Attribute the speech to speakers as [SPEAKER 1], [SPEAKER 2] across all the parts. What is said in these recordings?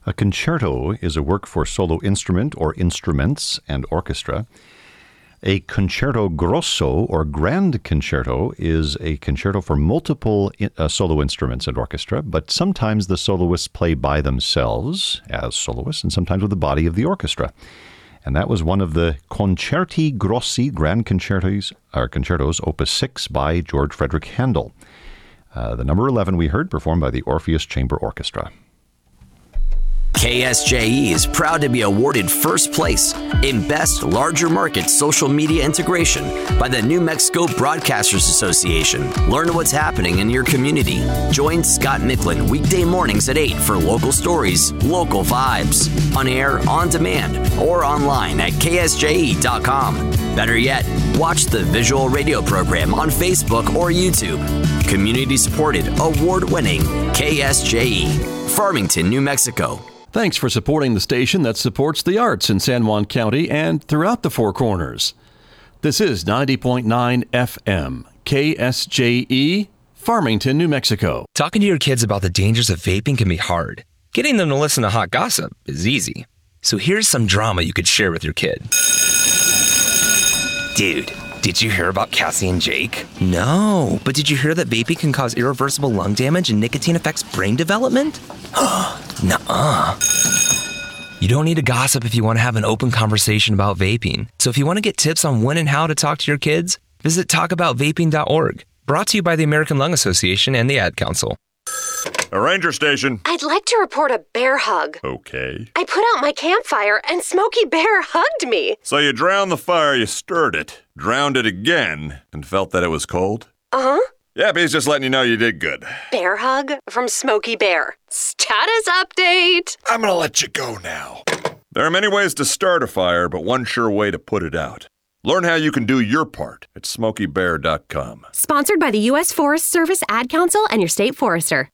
[SPEAKER 1] A concerto is a work for solo instrument or instruments and orchestra. A concerto grosso or grand concerto is a concerto for multiple solo instruments and orchestra, but sometimes the soloists play by themselves as soloists and sometimes with the body of the orchestra. And that was one of the Concerti Grossi Grand Concertos, Opus 6 by George Frederick Handel. The number 11 we heard performed by the Orpheus Chamber Orchestra.
[SPEAKER 2] KSJE is proud to be awarded first place in Best Larger Market Social Media Integration by the New Mexico Broadcasters Association. Learn what's happening in your community. Join Scott Micklin weekday mornings at 8 for local stories, local vibes. On air, on demand, or online at ksje.com. Better yet, watch the visual radio program on Facebook or YouTube. Community supported, award-winning KSJE, Farmington, New Mexico.
[SPEAKER 3] Thanks for supporting the station that supports the arts in San Juan County and throughout the Four Corners. This is 90.9 FM, KSJE, Farmington, New Mexico.
[SPEAKER 4] Talking to your kids about the dangers of vaping can be hard. Getting them to listen to hot gossip is easy. So here's some drama you could share with your kid. Dude, did you hear about Cassie and Jake? No, but did you hear that vaping can cause irreversible lung damage and nicotine affects brain development? Nuh-uh. You don't need to gossip if you want to have an open conversation about vaping. So if you want to get tips on when and how to talk to your kids, visit talkaboutvaping.org. Brought to you by the American Lung Association and the Ad Council.
[SPEAKER 5] A ranger station.
[SPEAKER 6] I'd like to report a bear hug.
[SPEAKER 5] Okay.
[SPEAKER 6] I put out my campfire and Smokey Bear hugged me.
[SPEAKER 5] So you drowned the fire, you stirred it, drowned it again, and felt that it was cold?
[SPEAKER 6] Uh-huh.
[SPEAKER 5] Yep, he's just letting you know you did good.
[SPEAKER 6] Bear hug from Smokey Bear. Status update.
[SPEAKER 5] I'm gonna let you go now. There are many ways to start a fire, but one sure way to put it out. Learn how you can do your part at SmokeyBear.com.
[SPEAKER 6] Sponsored by the U.S. Forest Service, Ad Council, and your state forester.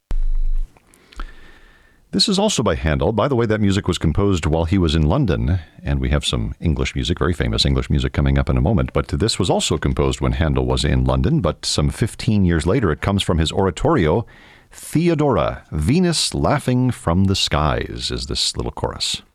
[SPEAKER 1] This is also by Handel. By the way, that music was composed while he was in London, and we have some English music, very famous English music coming up in a moment. But this was also composed when Handel was in London, but some 15 years later. It comes from his oratorio, Theodora, Venus Laughing from the Skies, is this little chorus.